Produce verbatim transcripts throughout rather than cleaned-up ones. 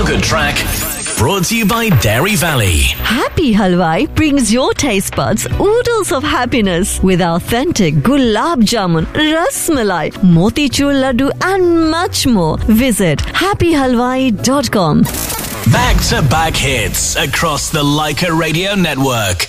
good track. Brought to you by Dairy Valley. Happy Halwai brings your taste buds oodles of happiness with authentic gulab jamun, ras malai, motichur laddu and much more. Visit happy halwai dot com. Back-to-back hits across the Leica Radio network.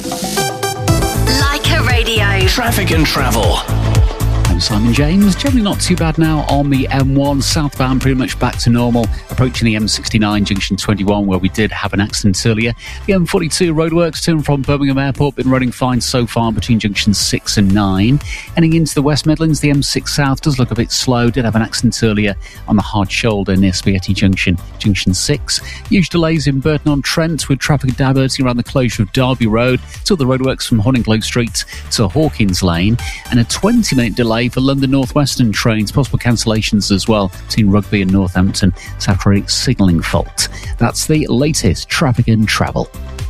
Leica Radio. Traffic and travel. I'm Simon James. Generally not too bad now on the M one. Southbound pretty much back to normal. Approaching the M sixty-nine junction twenty-one where we did have an accident earlier. The M forty-two roadworks to and from Birmingham Airport been running fine so far between junctions six and nine. Heading into the West Midlands, the M six South does look a bit slow. Did have an accident earlier on the hard shoulder near Spaghetti Junction, junction six. Huge delays in Burton-on-Trent with traffic diverting around the closure of Derby Road till the roadworks from Honinglow Street to Hawkins Lane. And a twenty minute delay for London North Western trains. Possible cancellations as well between Rugby and Northampton. It's after a signalling fault. That's the latest traffic and travel.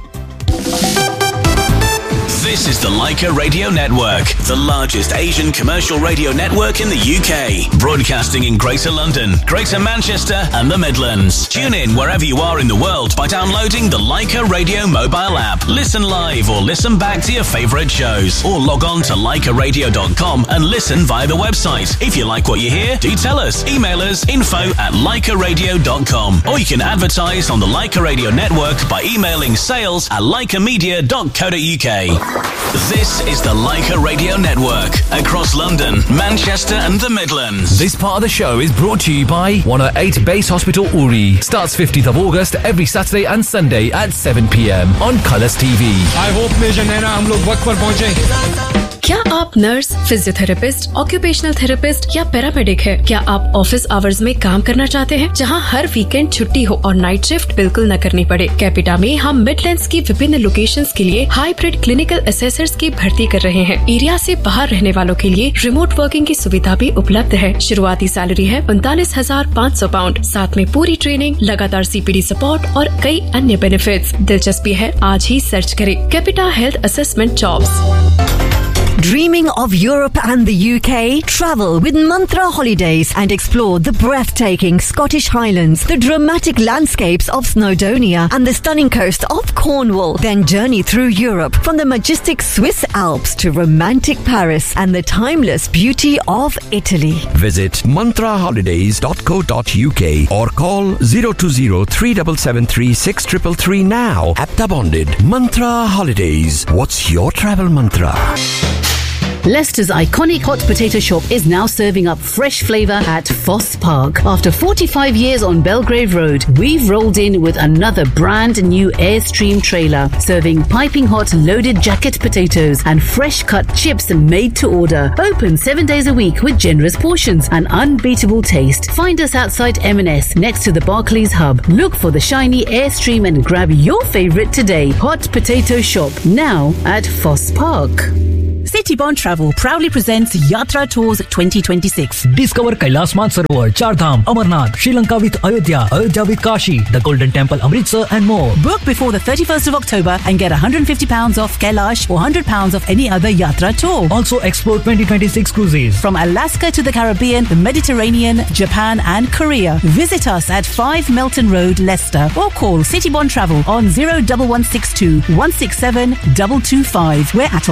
This is the Leica Radio Network, the largest Asian commercial radio network in the U K. Broadcasting in Greater London, Greater Manchester and the Midlands. Tune in wherever you are in the world by downloading the Leica Radio mobile app. Listen live or listen back to your favourite shows. Or log on to leica radio dot com and listen via the website. If you like what you hear, do tell us. Email us info at leica radio dot com. Or you can advertise on the Leica Radio Network by emailing sales at leica media dot co dot uk. This is the Leica Radio Network across London, Manchester and the Midlands. This part of the show is brought to you by one oh eight Base Hospital Uri. Starts fifteenth of August every Saturday and Sunday at seven p m on Colours T V. I hope Major Naina hum log waqt par pahunche. क्या आप nurse, physiotherapist, occupational therapist या paramedic है? क्या आप office hours में काम करना चाहते हैं जहां हर वीकेंड छुट्टी हो और नाइट शिफ्ट बिल्कुल न करनी पड़े? कैपिटा में हम मिडलैंड्स की विभिन्न लोकेशंस के लिए हाइब्रिड क्लिनिकल असेसर्स की भर्ती कर रहे हैं। एरिया से बाहर रहने वालों के लिए रिमोट वर्किंग की सुविधा भी उपलब्ध है। शुरुआती सैलरी है उनतालीस हजार पाँच सौ पाउंड, साथ में पूरी ट्रेनिंग, लगातार सीपीडी सपोर्ट और कई अन्य बेनिफिट्स। दिलचस्पी है? आज ही सर्च करें capita health assessment jobs. Dreaming of Europe and the U K? Travel with Mantra Holidays and explore the breathtaking Scottish Highlands, the dramatic landscapes of Snowdonia and the stunning coast of Cornwall. Then journey through Europe from the majestic Swiss Alps to romantic Paris and the timeless beauty of Italy. Visit mantra holidays dot co dot uk or call zero two zero three seven seven three six three three three now. Apta bonded. Mantra Holidays. What's your travel mantra? Leicester's iconic hot potato shop is now serving up fresh flavour at Foss Park. After forty-five years on Belgrave Road, we've rolled in with another brand new Airstream trailer, serving piping hot loaded jacket potatoes and fresh cut chips made to order. Open seven days a week with generous portions and unbeatable taste. Find us outside M and S next to the Barclays Hub. Look for the shiny Airstream and grab your favourite today. Hot Potato Shop, now at Foss Park. City Bond Travel proudly presents Yatra Tours twenty twenty-six. Discover Kailash Mansarovar, Char Dham, Amarnath, Sri Lanka with Ayodhya, Ayodhya with Kashi, the Golden Temple, Amritsar and more. Book before the thirty-first of October and get one hundred fifty pounds off Kailash or one hundred pounds off any other Yatra tour. Also explore twenty twenty-six cruises. From Alaska to the Caribbean, the Mediterranean, Japan and Korea. Visit us at five Melton Road, Leicester or call City Bond Travel on zero one one six two one six seven two two five. We're at